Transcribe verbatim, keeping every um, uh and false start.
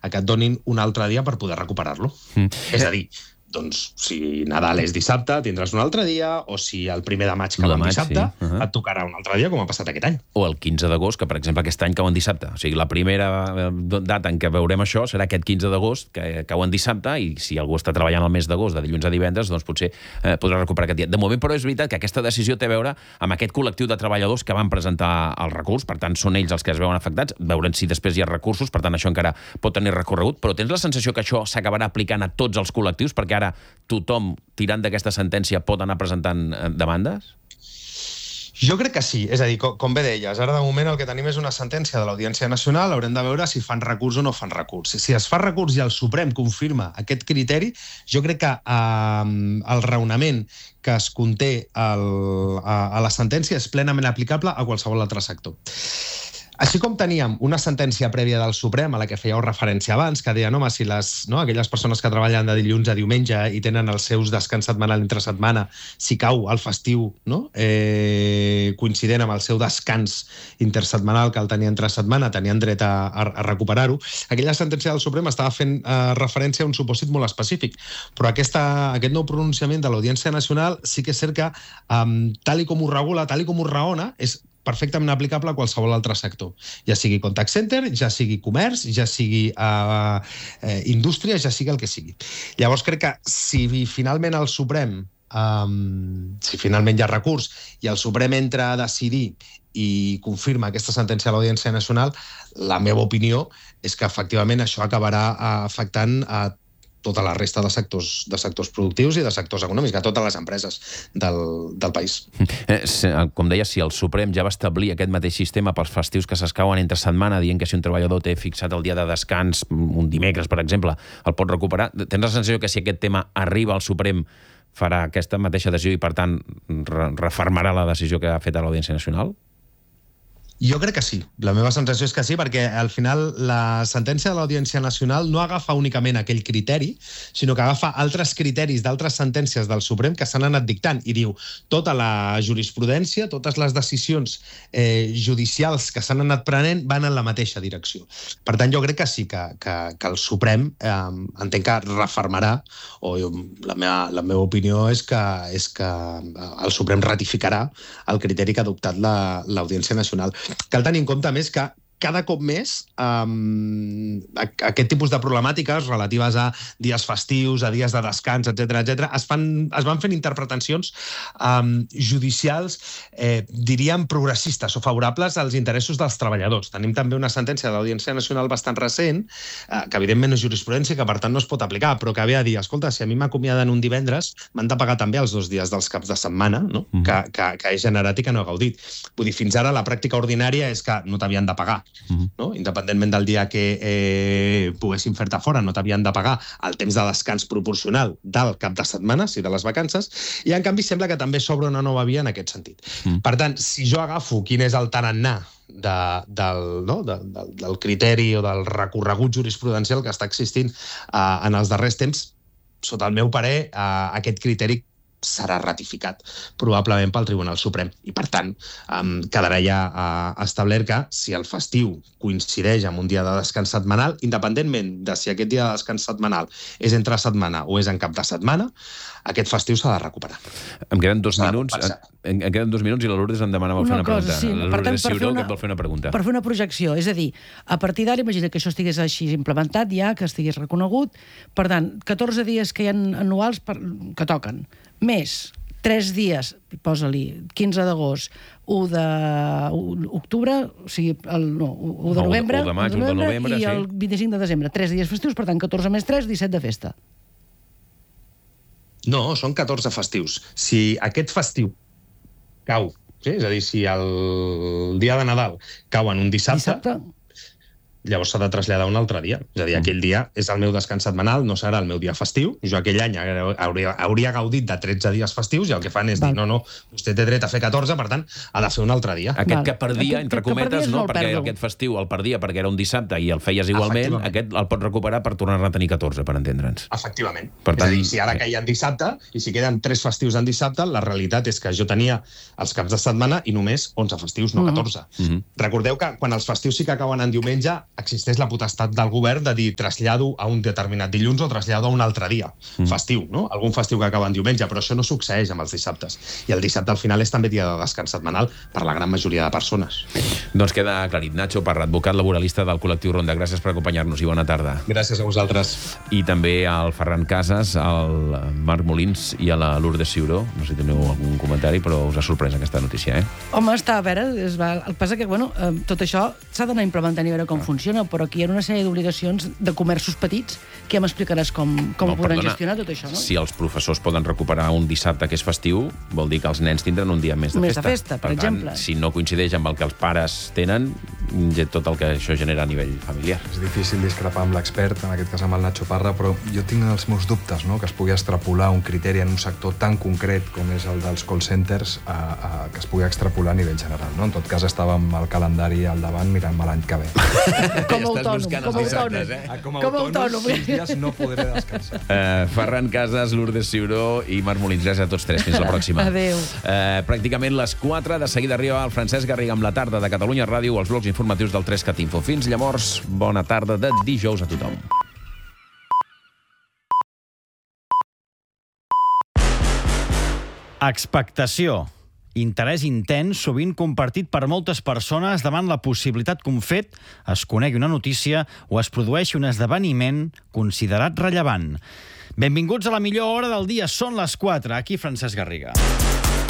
a que et donin un altre dia per poder recuperar-lo. Mm. És a dir, doncs, si Nadal és dissabte, tindràs un altre dia, o si el primer de maig cau en dissabte, sí. uh -huh. et tocarà un altre dia, com ha passat aquest any. O el quinze d'agost, que, per exemple, aquest any cau en dissabte. O sigui, la primera data en què veurem això serà aquest quinze d'agost, que cau en dissabte, i si algú està treballant el mes d'agost, de dilluns a divendres, doncs potser eh, podrà recuperar aquest dia. De moment, però, és veritat que aquesta decisió té a veure amb aquest col·lectiu de treballadors que van presentar el recurs, per tant, són ells els que es veuen afectats, veuran si després hi ha recursos, per tant, això encara pot tenir recorregut, però tens la sensació que això s'acabarà aplicant a tots els col·lectius, perquè ara tothom, tirant d'aquesta sentència, pot anar presentant demandes? Jo crec que sí. És a dir, com, com bé deies, ara de moment el que tenim és una sentència de l'Audiència Nacional, haurem de veure si fan recurs o no fan recurs. Si es fa recurs i el Suprem confirma aquest criteri, jo crec que eh, el raonament que es conté el, a, a la sentència és plenament aplicable a qualsevol altre sector. Així com teníem una sentència prèvia del Suprem, a la que fèieu referència abans, que deia, no, home, si les, no, aquelles persones que treballen de dilluns a diumenge i tenen els seus descans setmanal entre setmana, si cau el festiu, no? eh, coincident amb el seu descans intersetmanal que el tenia entre setmana, tenien dret a, a, a recuperar-ho. Aquella sentència del Suprem estava fent eh, referència a un supòsit molt específic, però aquesta, aquest nou pronunciament de l'Audiència Nacional sí que és cert que, eh, tal i com ho regula, tal i com ho raona, és perfectament aplicable a qualsevol altre sector. Ja sigui contact center, ja sigui comerç, ja sigui eh, eh, indústria, ja sigui el que sigui. Llavors crec que si finalment el Suprem, eh, si finalment hi ha recurs, i el Suprem entra a decidir i confirma aquesta sentència a l'Audiència Nacional, la meva opinió és que efectivament això acabarà afectant a tota la resta de sectors, de sectors productius i de sectors econòmics, a totes les empreses del, del país. Eh, com deia, si el Suprem ja va establir aquest mateix sistema pels festius que s'escauen entre setmana, dient que si un treballador té fixat el dia de descans, un dimecres, per exemple, el pot recuperar, tens la sensació que si aquest tema arriba al Suprem farà aquesta mateixa decisió i, per tant, refermarà la decisió que ha fet a l'Audiència Nacional? Jo crec que sí. La meva sensació és que sí, perquè al final la sentència de l'Audiència Nacional no agafa únicament aquell criteri, sinó que agafa altres criteris d'altres sentències del Suprem que s'han anat dictant i diu tota la jurisprudència, totes les decisions eh, judicials que s'han anat prenent van en la mateixa direcció. Per tant, jo crec que sí, que, que, que el Suprem eh, entenc que refermarà, o la meva, la meva opinió és que, és que el Suprem ratificarà el criteri que ha adoptat l'Audiència Nacional. Cal tenir en compte, més, que cada cop més um, aquest tipus de problemàtiques relatives a dies festius, a dies de descans, etcètera, etcètera, es, fan, es van fent interpretacions um, judicials, eh, diríem, progressistes o favorables als interessos dels treballadors. Tenim també una sentència de l'Audiència Nacional bastant recent, eh, que evidentment no és jurisprudència, que per tant no es pot aplicar, però que ve a dir, escolta, si a mi m'acomiaden un divendres, m'han de pagar també els dos dies dels caps de setmana, no? Mm. que, que, que he generat i que no he gaudit. Vull dir, fins ara la pràctica ordinària és que no t'havien de pagar. Uh-huh. No? Independentment del dia que eh, poguessin fer-te fora, no t'havien de pagar el temps de descans proporcional del cap de setmana, si de les vacances, i en canvi sembla que també s'obre una nova via en aquest sentit. Uh-huh. Per tant, si jo agafo quin és el tarannà de, del, no? de, del, del criteri o del recorregut jurisprudencial que està existint eh, en els darrers temps, sota el meu parer, eh, aquest criteri serà ratificat probablement pel Tribunal Suprem. I, per tant, um, quedarà ja uh, establert que si el festiu coincideix amb un dia de descans setmanal, independentment de si aquest dia de descans setmanal és entre setmana o és en cap de setmana, aquest festiu s'ha de recuperar. Em queden dos minuts, em, em queden dos minuts i la Lourdes em demana vol fer una, una cosa, pregunta. Sí. La Lourdes Ciuró que et vol fer una pregunta. Per fer una projecció, és a dir, a partir d'ara, imagina que això estigués així implementat ja, que estigués reconegut, per tant, catorze dies que hi ha anuals per, que toquen, més tres dies, posa-li, quinze d'agost, u d'octubre, o sigui, el, no, u de novembre, u de maig, u de novembre, i sí. el vint-i-cinc de desembre. Tres dies festius, per tant, catorze més tres, disset de festa. No, són catorze festius. Si aquest festiu cau, sí? És a dir, si el dia de Nadal cau en un dissabte, dissabte? llavors s'ha de traslladar un altre dia. És a dir, aquell dia és el meu descans setmanal, no serà el meu dia festiu. Jo aquell any hauria, hauria gaudit de tretze dies festius i el que fan és Val. dir, no, no, vostè té dret a fer catorze, per tant, ha de fer un altre dia. Aquest Val. que perdia, entre cometes, no, perquè perdo. aquest festiu el perdia perquè era un dissabte i el feies igualment, aquest el pot recuperar per tornar-ne a tenir catorze, per entendre'ns. Efectivament. Per tant, és a dir, si ara caia en dissabte i si queden tres festius en dissabte, la realitat és que jo tenia els caps de setmana i només onze festius, no catorze. Uh -huh. Recordeu que quan els festius sí que acaben en diumenge, existeix la potestat del govern de dir trasllado a un determinat dilluns o trasllado a un altre dia, mm. festiu, no? Algun festiu que acaba en diumenge, però això no succeeix amb els dissabtes. I el dissabte al final és també dia de descans setmanal per la gran majoria de persones. Doncs queda aclarit. Nacho Parra, advocat laboralista del col·lectiu Ronda. Gràcies per acompanyar-nos i bona tarda. Gràcies a vosaltres. I també al Ferran Casas, al Marc Molins i a la Lourdes Ciuró. No sé si teniu algun comentari, però us ha sorprès aquesta notícia, eh? Home, està a veure, es va... el que passa que, bueno, eh, tot això s'ha d'anar implementant i veure com funciona, però aquí hi ha una sèrie d'obligacions de comerços petits que ja m'explicaràs com, com no, podran perdona, gestionar tot això, no? Si els professors poden recuperar un dissabte que és festiu, vol dir que els nens tindran un dia més de més festa. de festa, per, per exemple. Tant, si no coincideix amb el que els pares tenen, tot el que això genera a nivell familiar. És difícil discrepar amb l'expert, en aquest cas amb el Nacho Parra, però jo tinc els meus dubtes, no?, que es pugui extrapolar un criteri en un sector tan concret com és el dels call centers, a, a, que es pugui extrapolar a nivell general, no? En tot cas, estàvem al calendari al davant mirant-me l'any que ve. Com a autònom, com a autònom. Eh? Com a autònom, sis dies no podré descansar. Uh, Ferran Casas, Lourdes Ciuró i Marc Molins. Gràcies a tots tres. Fins la pròxima. Adéu. Uh, pràcticament les quatre. De seguida arriba el Francesc Garriga amb la tarda de Catalunya Ràdio, els blocs informatius del tres cat info. Fins llavors, bona tarda de dijous a tothom. Expectació. Interès intens, sovint compartit per moltes persones davant la possibilitat que un fet es conegui una notícia o es produeixi un esdeveniment considerat rellevant. Benvinguts a la millor hora del dia. Són les quatre. Aquí Francesc Garriga.